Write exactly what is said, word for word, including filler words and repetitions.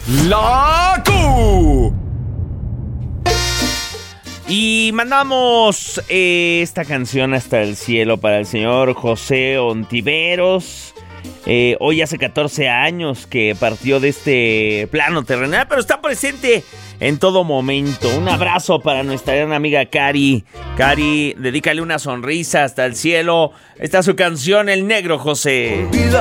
La Q. Y mandamos eh, esta canción hasta el cielo para el señor José Ontiveros. Eh, hoy hace catorce años que partió de este plano terrenal, pero está presente en todo momento. Un abrazo para nuestra gran amiga Cari. Cari, dedícale una sonrisa hasta el cielo. Esta es su canción, El Negro José. Olvida